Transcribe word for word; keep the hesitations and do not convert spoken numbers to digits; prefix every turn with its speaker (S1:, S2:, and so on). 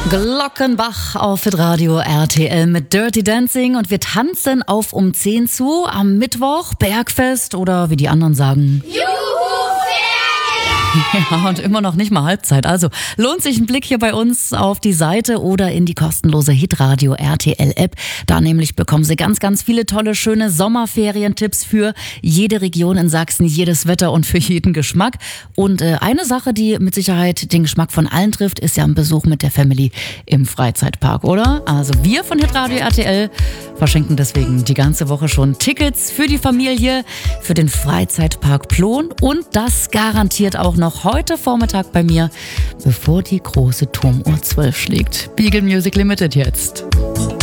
S1: Glockenbach auf Radio R T L mit Dirty Dancing und wir tanzen auf um zehn zu am Mittwoch, Bergfest oder wie die anderen sagen.
S2: Juhu,
S1: Ja, und immer noch nicht mal Halbzeit. Also lohnt sich ein Blick hier bei uns auf die Seite oder in die kostenlose Hitradio R T L App. Da nämlich bekommen Sie ganz, ganz viele tolle, schöne Sommerferientipps für jede Region in Sachsen, jedes Wetter und für jeden Geschmack. Und äh, eine Sache, die mit Sicherheit den Geschmack von allen trifft, ist ja ein Besuch mit der Family im Freizeitpark, oder? Also wir von Hitradio R T L verschenken deswegen die ganze Woche schon Tickets für die Familie, für den Freizeitpark Plon und das garantiert auch noch heute Vormittag bei mir, bevor die große Turmuhr zwölf schlägt. Beagle Music Limited jetzt.